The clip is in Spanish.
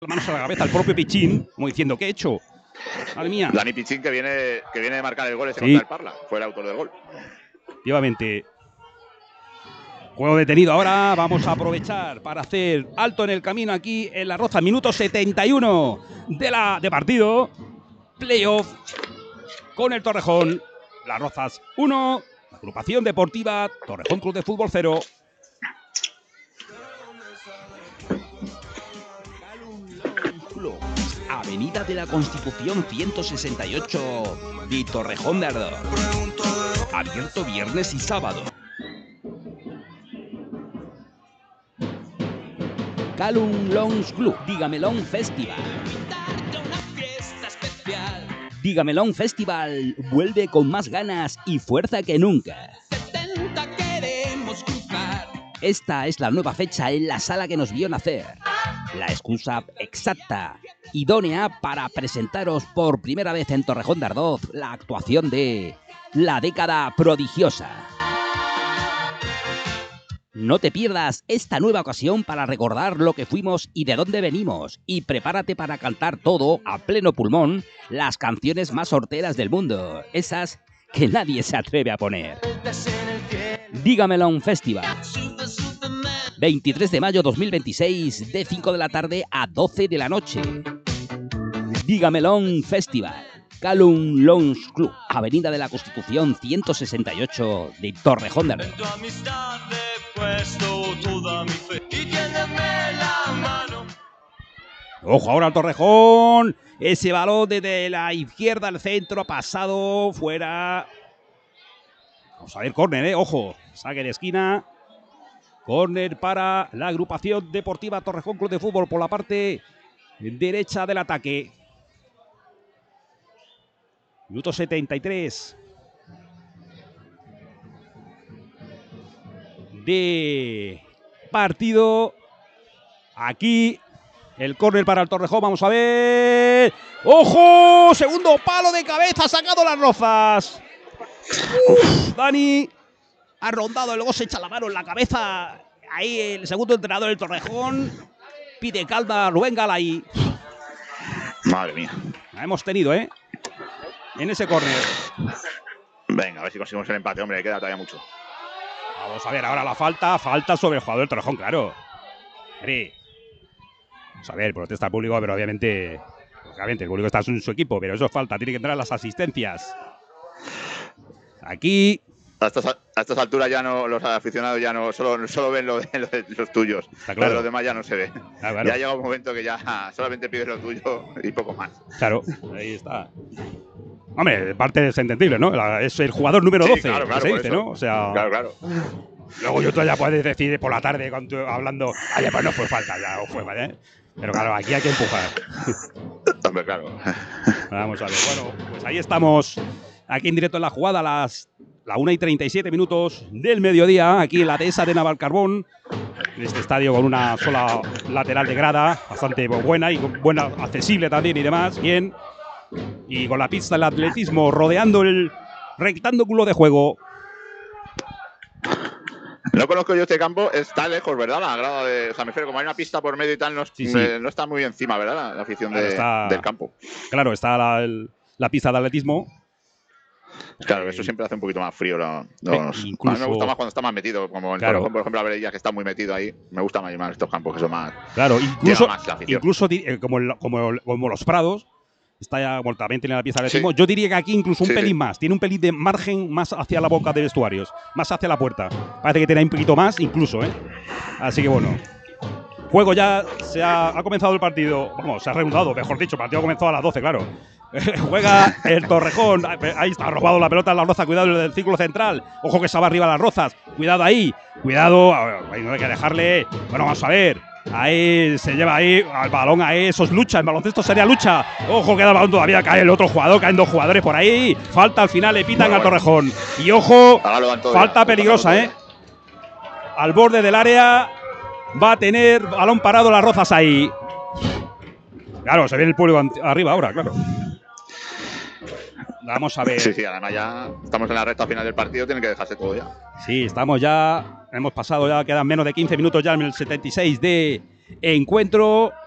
manos a la cabeza el propio Pichín, como diciendo, ¿qué he hecho? Madre mía. Dani Pichín, que viene de marcar el gol ese contra el Parla. Fue el autor del gol. Efectivamente. Juego detenido ahora. Vamos a aprovechar para hacer alto en el camino aquí en La Roza. Minuto 71 de partido. Playoff con el Torrejón. Las Rozas 1. Agrupación Deportiva Torrejón Club de Fútbol 0. Avenida de la Constitución 168 de Torrejón de Ardoz. Abierto viernes y sábado. Calum Lounge Club, Dígamelón Festival. Dígamelón Festival vuelve con más ganas y fuerza que nunca. Esta es la nueva fecha en la sala que nos vio nacer. La excusa exacta, idónea para presentaros por primera vez en Torrejón de Ardoz la actuación de La Década Prodigiosa. No te pierdas esta nueva ocasión para recordar lo que fuimos y de dónde venimos. Y prepárate para cantar todo a pleno pulmón las canciones más horteras del mundo. Esas que nadie se atreve a poner. Dígamelo un festival. 23 de mayo 2026, de 5 de la tarde a 12 de la noche. Dígamelón Festival. Calum Lounge Club, Avenida de la Constitución 168 de Torrejón de Ardoz. Ojo ahora al Torrejón. Ese balón desde la izquierda al centro, pasado, fuera. Vamos a ver, córner, ojo. Saque de esquina. Córner para la agrupación deportiva Torrejón Club de Fútbol por la parte derecha del ataque. Minuto 73 de partido. Aquí el córner para el Torrejón. Vamos a ver. ¡Ojo! Segundo palo de cabeza. Ha sacado Las Rozas. Dani ha rondado, luego se echa la mano en la cabeza. Ahí el segundo entrenador del Torrejón. Pide calma Rubén Galay. Madre mía. La hemos tenido, en ese córner. Venga, a ver si conseguimos el empate, hombre, queda todavía mucho. Vamos a ver ahora la falta. Falta sobre el jugador del Torrejón, claro. Vamos a ver, protesta el público, pero obviamente el público está en su equipo, pero eso es falta. Tiene que entrar las asistencias. Aquí. A estas alturas ya no, los aficionados ya no solo ven lo de los tuyos. Está claro. Lo de los demás ya no se ve. Claro. Ya llega un momento que ya solamente pides lo tuyo y poco más. Claro, ahí está. Hombre, parte es entendible, ¿no? Es el jugador número 12, claro, que se dice, ¿no? O sea, claro. Luego tú ya puedes decir por la tarde hablando, pues no fue falta, ya o fue, ¿vale? Pero claro, aquí hay que empujar. Hombre, claro. Vamos a ver. Bueno, pues ahí estamos, aquí en directo en la jugada, la 1:37 minutos del mediodía, aquí en la dehesa de Navalcarbón, en este estadio con una sola lateral de grada, bastante buena y buena, accesible también y demás, bien. Y con la pista del atletismo rodeando el rectángulo de juego. No conozco yo este campo, está lejos, ¿verdad? La grada de San Miguel, como hay una pista por medio y tal, no está muy encima, ¿verdad? La afición del campo. Claro, está la pista de atletismo. Claro, eso siempre hace un poquito más frío. Incluso, a mí me gusta más cuando está más metido, como en Torrejón, por ejemplo, a ver, ya que está muy metido ahí. Me gusta más estos campos que son más. Claro, incluso como los Prados. Está ya, bueno, también tiene la pieza de atletismo. Yo diría que aquí incluso un pelín más. Tiene un pelín de margen más hacia la boca de vestuarios. Más hacia la puerta. Parece que tiene un poquito más incluso, Así que bueno. Juego ya ha comenzado el partido. Vamos, se ha reanudado, mejor dicho. El partido comenzó a las 12, claro. Juega el Torrejón. Ahí está, ha robado la pelota en La Roza. Cuidado del círculo central. Ojo que estaba arriba Las Rozas. Cuidado ahí. Cuidado. Ahí no hay que dejarle. Bueno, vamos a ver. Ahí se lleva ahí al balón, ahí eso es lucha, en baloncesto sería lucha. Ojo, queda el balón todavía, cae el otro jugador, caen dos jugadores por ahí. Falta al final, le pitan al Torrejón. Y ojo, falta peligrosa, al borde del área va a tener balón parado Las Rozas ahí. Claro, se viene el público arriba ahora, claro. Vamos a ver. Sí, además ya estamos en la recta final del partido, tiene que dejarse todo ya. Sí, estamos ya, hemos pasado ya, quedan menos de 15 minutos ya en el 76 de encuentro.